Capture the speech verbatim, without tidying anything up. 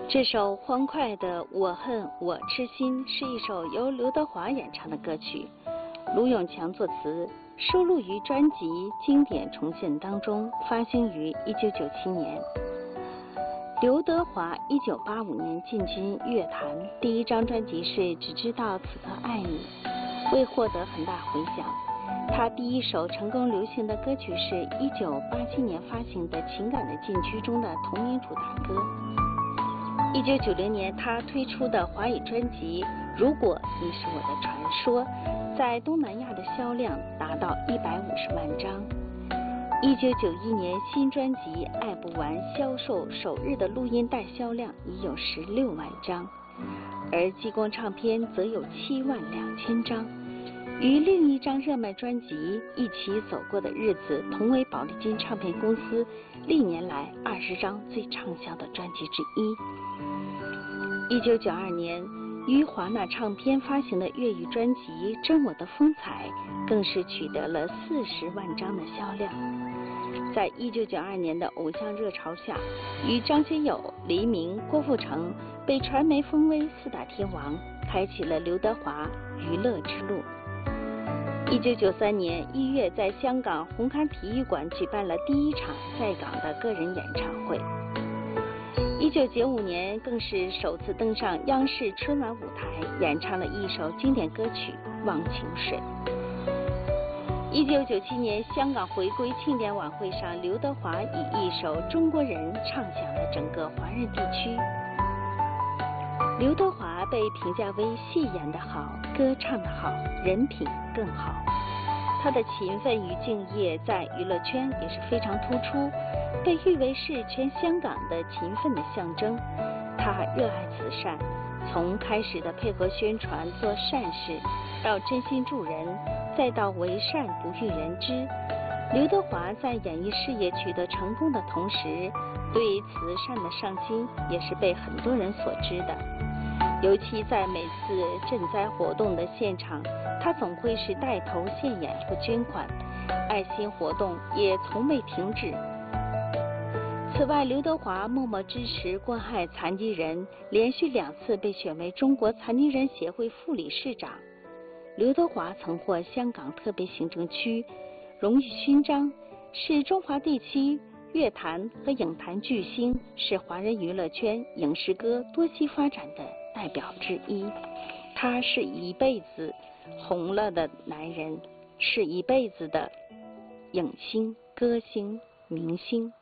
这首欢快的《我恨我痴心》是一首由刘德华演唱的歌曲，卢永强作词，收录于专辑《经典重现》当中，发行于一九九七年。刘德华一九八五年进军乐坛，第一张专辑是《只知道此刻爱你》，未获得很大回响。他第一首成功流行的歌曲是一九八七年发行的《情感的禁区》中的同名主打歌。一九九零年，他推出的华语专辑《如果你是我的传说》在东南亚的销量达到一百五十万张。一九九一年，新专辑《爱不完》销售首日的录音带销量已有十六万张，而激光唱片则有七万两千张。与另一张热卖专辑《一起走过的日子》同为宝丽金唱片公司历年来二十张最畅销的专辑之一。一九九二年，于华纳唱片发行的粤语专辑《真我的风采》更是取得了四十万张的销量。在一九九二年的偶像热潮下，与张学友、黎明、郭富城被传媒封为四大天王，开启了刘德华娱乐之路。一九九三年一月，在香港红磡体育馆举办了第一场在港的个人演唱会。一九九五年，更是首次登上央视春晚舞台，演唱了一首经典歌曲《忘情水》。一九九七年，香港回归庆典晚会上，刘德华以一首《中国人》唱响了整个华人地区。刘德华被评价为戏演得好，歌唱得好，人品更好。他的勤奋与敬业在娱乐圈也是非常突出，被誉为是全香港的勤奋的象征。他热爱慈善，从开始的配合宣传做善事，到真心助人，再到为善不欲人知。刘德华在演艺事业取得成功的同时，对慈善的上心也是被很多人所知的。尤其在每次赈灾活动的现场，他总会是带头献演或捐款，爱心活动也从未停止。此外，刘德华默默支持关爱残疾人，连续两次被选为中国残疾人协会副理事长。刘德华曾获香港特别行政区荣誉勋章，是中华地区乐坛和影坛巨星，是华人娱乐圈影视歌多栖发展的代表之一。他是一辈子红了的男人，是一辈子的影星、歌星、明星。